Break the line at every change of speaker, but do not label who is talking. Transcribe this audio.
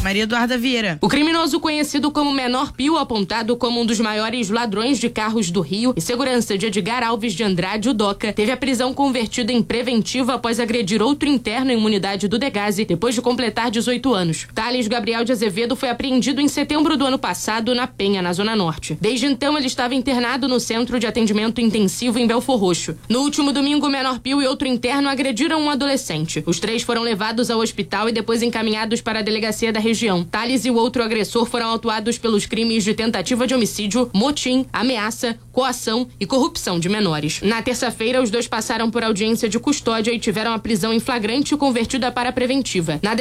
Maria Eduarda Vieira.
O criminoso conhecido como Menor Pio, apontado como um dos maiores ladrões de carros do Rio e segurança de Edgar Alves de Andrade, o Doca, teve a prisão convertida em preventiva após agredir outro interno em uma unidade do Degase depois de completar 18 anos. Thales Gabriel de Azevedo foi apreendido em setembro do ano passado na Penha, na Zona Norte. Desde então, ele estava internado no Centro de Atendimento Intensivo em Belfor Roxo. No último domingo, o Menor Pio e outro interno agrediram um adolescente. Os três foram levados ao hospital e depois encaminhados para a delegacia da região. Thales e o outro agressor foram autuados pelos crimes de tentativa de homicídio, motim, ameaça, coação e corrupção de menores. Na terça-feira, os dois passaram por audiência de custódia e tiveram a prisão em flagrante convertida para preventiva. Na